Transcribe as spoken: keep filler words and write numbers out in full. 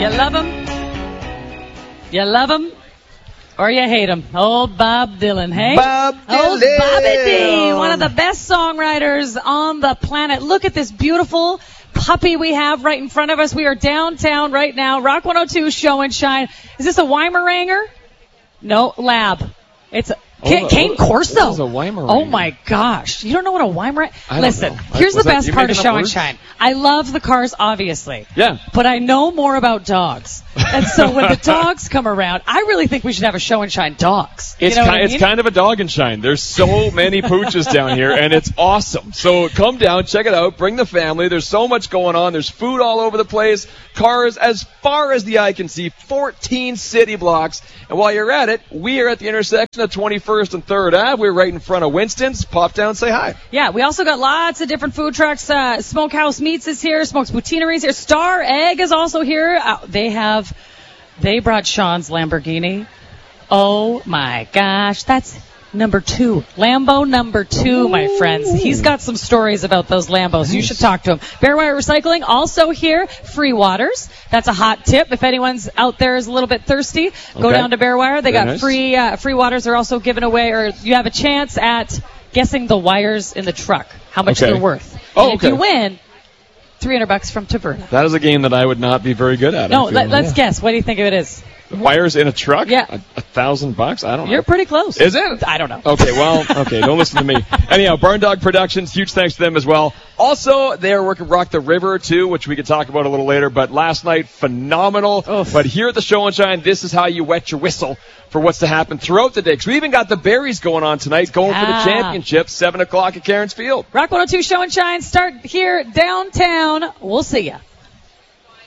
You love him? You love him? Or you hate him? Old Bob Dylan, hey? Bob Dylan. Old Bobby D, one of the best songwriters on the planet. Look at this beautiful puppy we have right in front of us. We are downtown right now. Rock one oh two Show and Shine. Is this a Weimaraner? No, Lab. It's a Cane, Cane Corso. This is a Weimaraner. Oh my gosh. You don't know what a Weimaraner... Listen, know. here's I, the best that, part of Show words? and Shine. I love the cars, obviously. Yeah. But I know more about dogs. And so when the dogs come around, I really think we should have a Show and Shine dogs. It's, you know kind, what I mean? it's kind of a dog and shine. There's so many pooches down here, and it's awesome. So come down, check it out, bring the family. There's so much going on. There's food all over the place, cars as far as the eye can see, fourteen city blocks. And while you're at it, we are at the intersection of twenty-first and third Avenue. We're right in front of Winston's. Pop down, say hi. Yeah, we also got lots of different food trucks. Uh, Smokehouse Meats is here. Smokes Poutinery is here. Star Egg is also here. Uh, they have, they brought Sean's Lamborghini. Oh my gosh, that's number two. Lambo number two, my friends. He's got some stories about those Lambos. You should talk to him. Bearwire Recycling also here. Free Waters. That's a hot tip. If anyone's out there is a little bit thirsty, go Okay. down to Bearwire. They Very got nice. free uh, free waters. They're also giving away, or you have a chance at guessing the wires in the truck, how much Okay. they're worth. Oh, and if okay. you win, three hundred bucks from Taverna. That is a game that I would not be very good at. No, I feel. let, let's guess. What do you think it is? Wires in a truck? Yeah. A, a thousand bucks? I don't know. You're pretty close. Is it? I don't know. Okay, well, okay, don't listen to me. Anyhow, Barn Dog Productions, huge thanks to them as well. Also, they are working Rock the River, too, which we could talk about a little later. But last night, phenomenal. Oof. But here at the Show and Shine, this is how you wet your whistle for what's to happen throughout the day. Because we even got the berries going on tonight, going for the Ah. championship, seven o'clock at Cairns Field. Rock one oh two Show and Shine. Start here downtown. We'll see ya.